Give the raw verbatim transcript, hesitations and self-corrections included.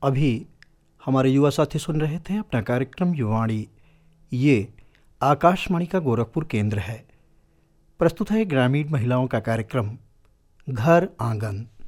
अभी हमारे युवा साथी सुन रहे थे अपना कार्यक्रम युवाणी। ये आकाशवाणी का गोरखपुर केंद्र है। प्रस्तुत है ग्रामीण महिलाओं का कार्यक्रम घर आंगन।